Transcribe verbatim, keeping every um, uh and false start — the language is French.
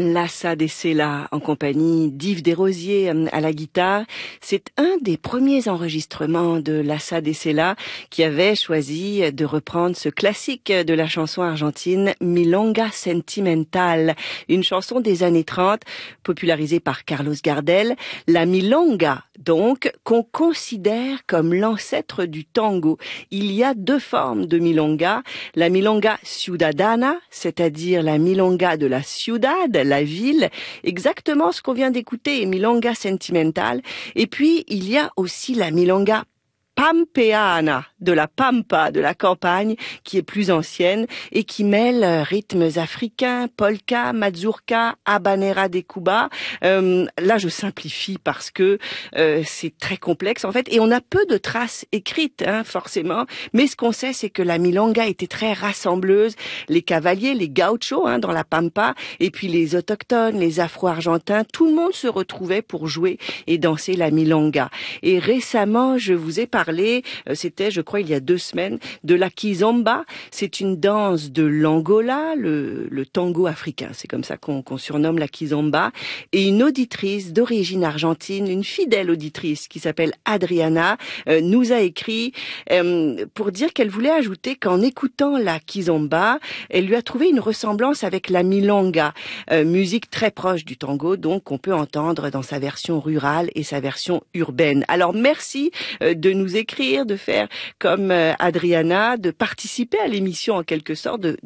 Lassa de Sela en compagnie d'Yves Desrosiers à la guitare. C'est un des premiers enregistrements de Lassa de Sela qui avait choisi de reprendre ce classique de la chanson argentine Milonga Sentimental, une chanson des années trente popularisée par Carlos Gardel. La milonga, donc, qu'on considère comme l'ancêtre du tango. Il y a deux formes de milonga. La milonga ciudadana, c'est-à-dire la milonga de la ciudad, la ville, exactement ce qu'on vient d'écouter, milonga sentimental. Et puis, il y a aussi la milonga pampeana, de la pampa, de la campagne, qui est plus ancienne et qui mêle rythmes africains, polka, mazurka, habanera de Cuba. Euh, là, je simplifie parce que euh, c'est très complexe en fait, et on a peu de traces écrites, hein, forcément. Mais ce qu'on sait, c'est que la milonga était très rassembleuse. Les cavaliers, les gauchos, hein, dans la pampa, et puis les autochtones, les afro-argentins, tout le monde se retrouvait pour jouer et danser la milonga. Et récemment, je vous ai parlé c'était, je crois, il y a deux semaines, de la kizomba. C'est une danse de l'Angola, le, le tango africain. C'est comme ça qu'on qu'on surnomme la kizomba. Et une auditrice d'origine argentine, une fidèle auditrice qui s'appelle Adriana, euh, nous a écrit euh, pour dire qu'elle voulait ajouter qu'en écoutant la kizomba, elle lui a trouvé une ressemblance avec la milonga, euh, musique très proche du tango, donc qu'on peut entendre dans sa version rurale et sa version urbaine. Alors merci euh, de nous écrire, de faire comme euh, Adriana, de participer à l'émission en quelque sorte, de